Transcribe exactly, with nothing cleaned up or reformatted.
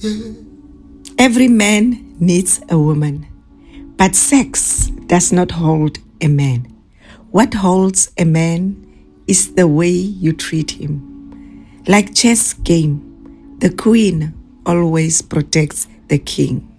Every man needs a woman, but sex does not hold a man. What holds a man is the way you treat him. Like chess game, the queen always protects the king.